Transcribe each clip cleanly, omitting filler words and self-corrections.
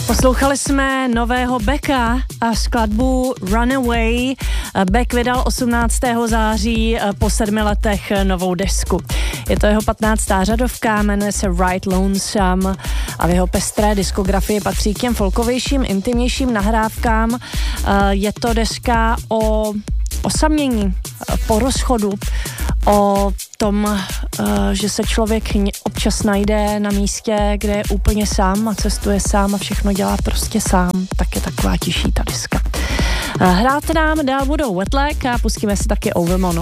Poslouchali jsme nového Becka a skladbu Runaway. Beck vydal 18. září po 7 letech novou desku. Je to jeho 15. řadovka, jmenuje se Right Lonesome a v jeho pestré diskografii patří k těm folkovějším, intimnějším nahrávkám. Je to deska o osamění, po rozchodu, o tom, že se člověk občas najde na místě, kde je úplně sám a cestuje sám a všechno dělá prostě sám. Tak je taková těžší ta deska. Hrát nám dál budou Wetlag a pustíme si taky Overmonu.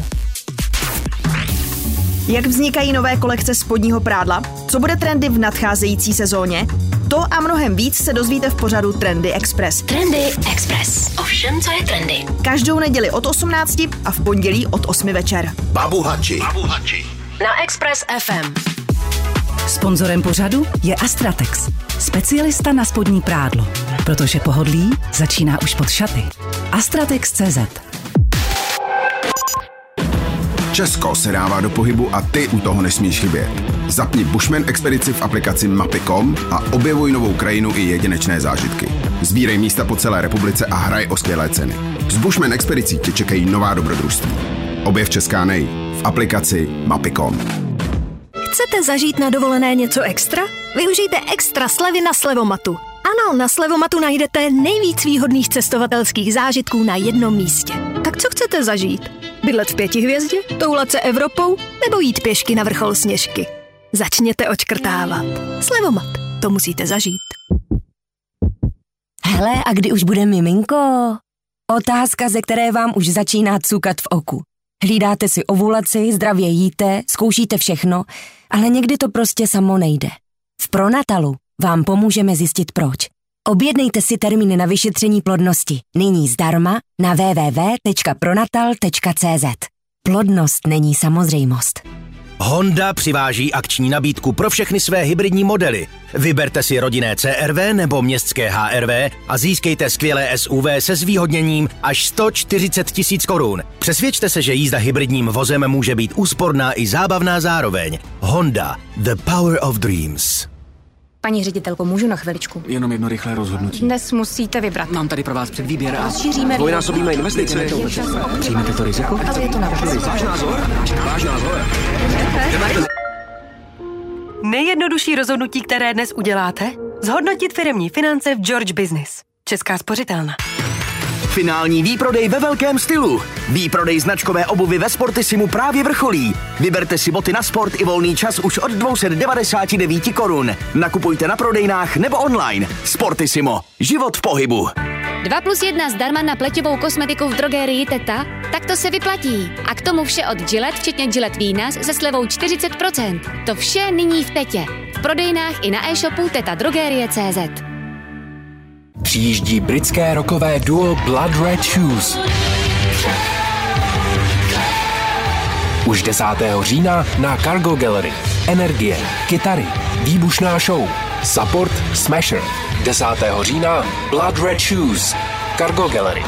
Jak vznikají nové kolekce spodního prádla? Co bude trendy v nadcházející sezóně? To a mnohem víc se dozvíte v pořadu Trendy Express. Trendy Express. Ovšem, co je trendy? Každou neděli od 18 a v pondělí od 8 večer. Babu Hači. Na Express FM. Sponzorem pořadu je Astratex, specialista na spodní prádlo, protože pohodlí začíná už pod šaty. Astratex.cz. Česko se dává do pohybu a ty u toho nesmíš chybět. Zapni Bushman expedici v aplikaci Mapy.com a objevuj novou krajinu i jedinečné zážitky. Sbírej místa po celé republice a hraj o skvělé ceny. S Bushman expedicí tě čekají nová dobrodružství. Objev Česká nej v aplikaci Mapy.com. Chcete zažít na dovolené něco extra? Využijte extra slevy na Slevomatu. Ano, na Slevomatu najdete nejvíc výhodných cestovatelských zážitků na jednom místě. Tak co chcete zažít? Bydlet v 5 hvězdě? Toulat se Evropou? Nebo jít pěšky na vrchol Sněžky? Začněte odškrtávat. Slevomat. To musíte zažít. Hele, a kdy už bude miminko? Otázka, ze které vám už začíná cukat v oku. Hlídáte si ovulaci, zdravě jíte, zkoušíte všechno, ale někdy to prostě samo nejde. V Pronatalu vám pomůžeme zjistit proč. Objednejte si termín na vyšetření plodnosti nyní zdarma na www.pronatal.cz. Plodnost není samozřejmost. Honda přiváží akční nabídku pro všechny své hybridní modely. Vyberte si rodinné CR-V nebo městské HR-V a získejte skvělé SUV se zvýhodněním až 140 000 korun. Přesvědčte se, že jízda hybridním vozem může být úsporná i zábavná zároveň. Honda. The power of dreams. Paní ředitelko, můžu na chviličku? Jenom jedno rychlé rozhodnutí. Dnes musíte vybrat. Mám tady pro vás předvýběr a rozšíříme dvojnásobíme investice. Přijmete to riziko? Ale je to na vás. Váš názor. Nejjednodušší rozhodnutí, které dnes uděláte? Zhodnotit firemní finance v George Business. Česká spořitelna. Finální výprodej ve velkém stylu. Výprodej značkové obuvy ve Sportissimu právě vrcholí. Vyberte si boty na sport i volný čas už od 299 korun. Nakupujte na prodejnách nebo online. Sportissimo. Život v pohybu. 2+1 zdarma na pleťovou kosmetiku v drogerii Teta? Tak to se vyplatí. A k tomu vše od Gillette, včetně Gillette Venus se slevou 40%. To vše nyní v Tetě. V prodejnách i na e-shopu tetadrogerie.cz. Přijíždí britské rockové duo Blood Red Shoes. Už 10. října na Cargo Gallery. Energie, kytary, výbušná show, support Smasher. 10. října Blood Red Shoes. Cargo Gallery.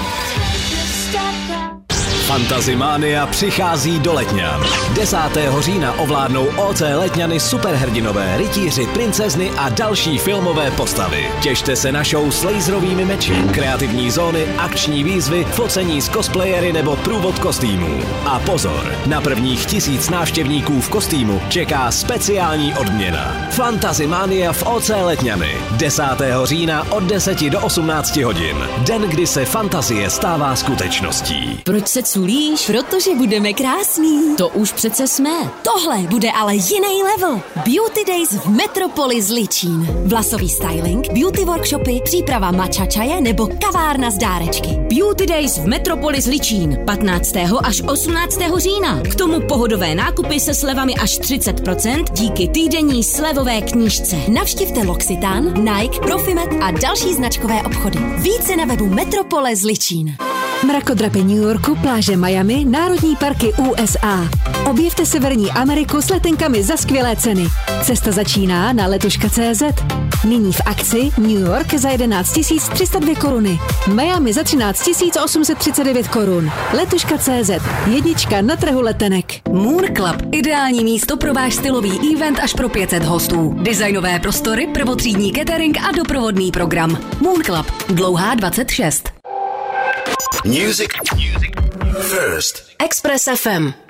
Fantazimánia přichází do Letňan. 10. října ovládnou OC Letňany superhrdinové, rytíři, princezny a další filmové postavy. Těšte se na show s laserovými meči, kreativní zóny, akční výzvy, focení s cosplayery nebo průvod kostýmů. A pozor, na prvních 1000 návštěvníků v kostýmu čeká speciální odměna. Fantazimánia v OC Letňany. 10. října od 10 do 18 hodin. Den, kdy se fantazie stává skutečností. Proč se culíš? Protože budeme krásný. To už přece jsme. Tohle bude ale jiný level. Beauty Days v Metropolis Ličín. Vlasový styling, beauty workshopy, příprava matcha čaje nebo kavárna z dárečky. Beauty Days v Metropolis Ličín 15. až 18. října. K tomu pohodové nákupy se slevami až 30% díky týdenní slevové knížce. Navštivte L'Occitane, Nike, Profimet a další značkové obchody. Více na webu Metropolis Ličín. Mrakodrapy New Yorku, pláže Miami, národní parky USA. Objevte Severní Ameriku s letenkami za skvělé ceny. Cesta začíná na letuška.cz. Nyní v akci New York za 11 302 koruny. Miami za 13 839 korun. Letuška.cz. Jednička na trhu letenek. Moon Club. Ideální místo pro váš stylový event až pro 500 hostů. Designové prostory, prvotřídní catering a doprovodný program. Moon Club. Dlouhá 26. Music first. Express FM.